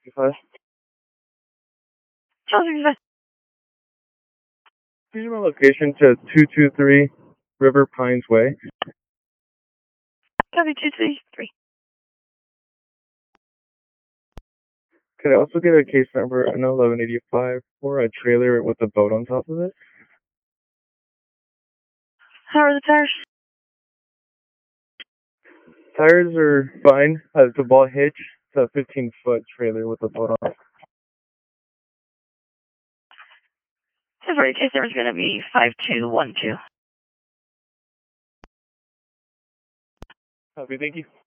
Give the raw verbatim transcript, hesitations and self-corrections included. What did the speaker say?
sixty-five. Charles sixty-five. Change my location to two two three River Pines Way. Copy two three three. Could I also get a case number N eleven eighty-five for a trailer with a boat on top of it? How are the tires? Tires are fine. Has the ball hitch. It's a fifteen foot trailer with a boat on it. So for your case number is going to be five two one two. Copy, thank you.